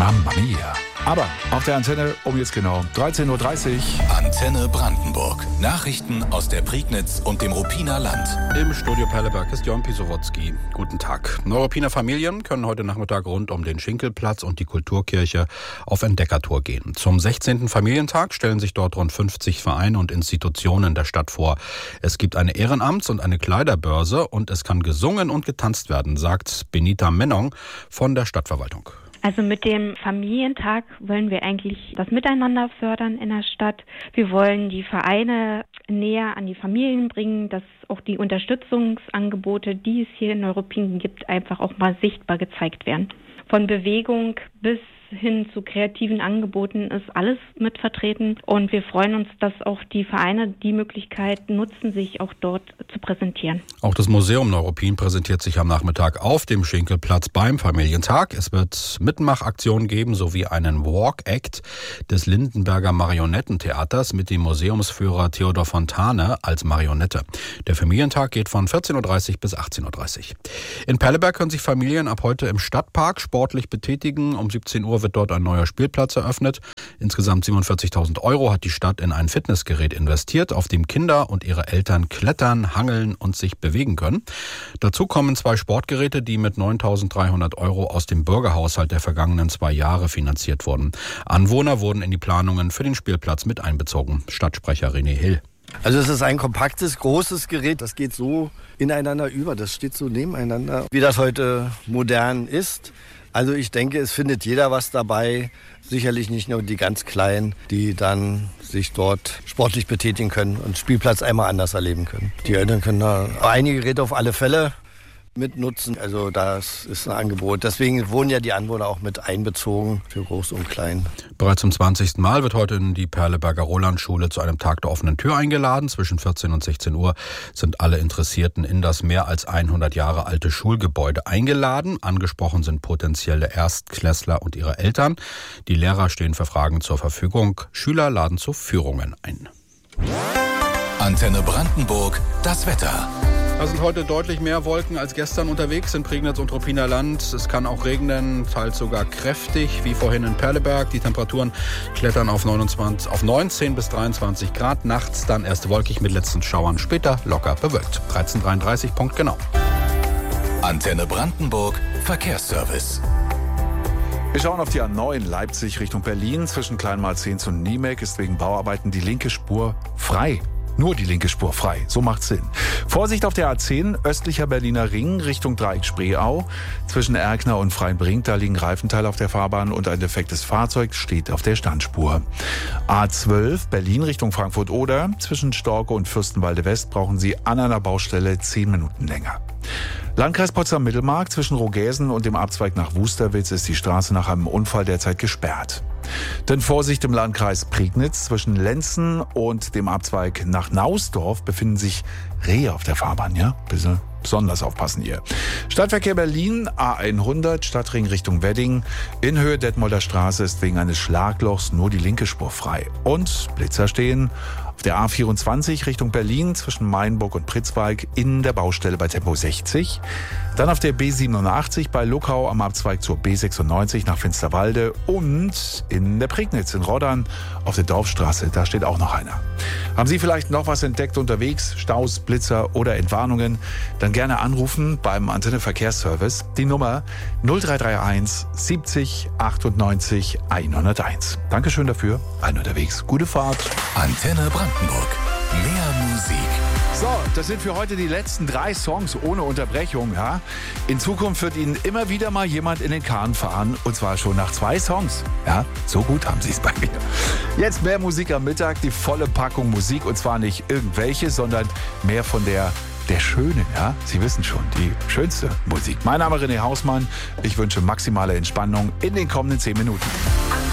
Mamma mia. Aber auf der Antenne um jetzt genau 13.30 Uhr. Antenne Brandenburg. Nachrichten aus der Prignitz und dem Ruppiner Land. Im Studio Perleberg ist Jörn Pisowotzki. Guten Tag. Neuruppiner Familien können heute Nachmittag rund um den Schinkelplatz und die Kulturkirche auf Entdeckertour gehen. Zum 16. Familientag stellen sich dort rund 50 Vereine und Institutionen der Stadt vor. Es gibt eine Ehrenamts- und eine Kleiderbörse und es kann gesungen und getanzt werden, sagt Benita Mennong von der Stadtverwaltung. Also mit dem Familientag wollen wir eigentlich das Miteinander fördern in der Stadt. Wir wollen die Vereine näher an die Familien bringen, dass auch die Unterstützungsangebote, die es hier in Neuruppin gibt, einfach auch mal sichtbar gezeigt werden. Von Bewegung bis hin zu kreativen Angeboten ist alles mit vertreten und wir freuen uns, dass auch die Vereine die Möglichkeit nutzen, sich auch dort zu präsentieren. Auch das Museum Neuruppin präsentiert sich am Nachmittag auf dem Schinkelplatz beim Familientag. Es wird Mitmachaktionen geben sowie einen Walk-Act des Lindenberger Marionettentheaters mit dem Museumsführer Theodor Fontane als Marionette. Der Familientag geht von 14.30 Uhr bis 18.30 Uhr. In Perleberg können sich Familien ab heute im Stadtpark sportlich betätigen. Um 17 Uhr wird dort ein neuer Spielplatz eröffnet. Insgesamt 47.000 € hat die Stadt in ein Fitnessgerät investiert, auf dem Kinder und ihre Eltern klettern, hangeln und sich bewegen können. Dazu kommen 2 Sportgeräte, die mit 9.300 € aus dem Bürgerhaushalt der vergangenen 2 Jahre finanziert wurden. Anwohner wurden in die Planungen für den Spielplatz mit einbezogen. Stadtsprecher René Hill. Also es ist ein kompaktes, großes Gerät, das geht so ineinander über, das steht so nebeneinander, wie das heute modern ist. Also ich denke, es findet jeder was dabei, sicherlich nicht nur die ganz Kleinen, die dann sich dort sportlich betätigen können und Spielplatz einmal anders erleben können. Die Eltern können da einige Geräte auf alle Fälle mitnutzen, also das ist ein Angebot. Deswegen wurden ja die Anwohner auch mit einbezogen für Groß und Klein. Bereits zum 20. Mal wird heute in die Perleberger Rolandschule zu einem Tag der offenen Tür eingeladen. Zwischen 14 und 16 Uhr sind alle Interessierten in das mehr als 100 Jahre alte Schulgebäude eingeladen. Angesprochen sind potenzielle Erstklässler und ihre Eltern. Die Lehrer stehen für Fragen zur Verfügung. Schüler laden zu Führungen ein. Antenne Brandenburg, das Wetter. Es sind heute deutlich mehr Wolken als gestern unterwegs in Prignitz und Ruppiner Land. Es kann auch regnen, teils sogar kräftig, wie vorhin in Perleberg. Die Temperaturen klettern auf 19 bis 23 Grad. Nachts dann erst wolkig mit letzten Schauern, später locker bewölkt. 13:33, Punkt genau. Antenne Brandenburg, Verkehrsservice. Wir schauen auf die A9 Leipzig Richtung Berlin. Zwischen Kleinmalzens und Niemek ist wegen Bauarbeiten die linke Spur frei. Nur die linke Spur frei, so macht's Sinn. Vorsicht auf der A10, östlicher Berliner Ring Richtung Dreieck Spreeau. Zwischen Erkner und Freienbrink, da liegen Reifenteile auf der Fahrbahn und ein defektes Fahrzeug steht auf der Standspur. A12 Berlin Richtung Frankfurt-Oder. Zwischen Storke und Fürstenwalde West brauchen Sie an einer Baustelle 10 Minuten länger. Landkreis Potsdam-Mittelmark, zwischen Rogäsen und dem Abzweig nach Wusterwitz ist die Straße nach einem Unfall derzeit gesperrt. Denn Vorsicht im Landkreis Prignitz, zwischen Lenzen und dem Abzweig nach Nausdorf befinden sich Rehe auf der Fahrbahn, ja? Bitte besonders aufpassen hier. Stadtverkehr Berlin, A100, Stadtring Richtung Wedding. In Höhe Detmolder Straße ist wegen eines Schlaglochs nur die linke Spur frei. Und Blitzer stehen auf der A24 Richtung Berlin zwischen Mainburg und Pritzwalk in der Baustelle bei Tempo 60. Dann auf der B87 bei Luckau am Abzweig zur B96 nach Finsterwalde und in der Prignitz in Roddern auf der Dorfstraße, da steht auch noch einer. Haben Sie vielleicht noch was entdeckt unterwegs, Staus, Blitzer oder Entwarnungen? Dann gerne anrufen beim Antenne Verkehrsservice. Die Nummer 0331 70 98 101. Dankeschön dafür. Allen unterwegs. Gute Fahrt. Antenne Brandenburg. Mehr Musik. So, das sind für heute die letzten 3 Songs ohne Unterbrechung. Ja? In Zukunft wird Ihnen immer wieder mal jemand in den Kahn fahren. Und zwar schon nach 2 Songs. Ja, so gut haben Sie es bei mir. Jetzt mehr Musik am Mittag, die volle Packung Musik. Und zwar nicht irgendwelche, sondern mehr von der schönen, ja? Sie wissen schon, die schönste Musik. Mein Name ist René Hausmann. Ich wünsche maximale Entspannung in den kommenden 10 Minuten.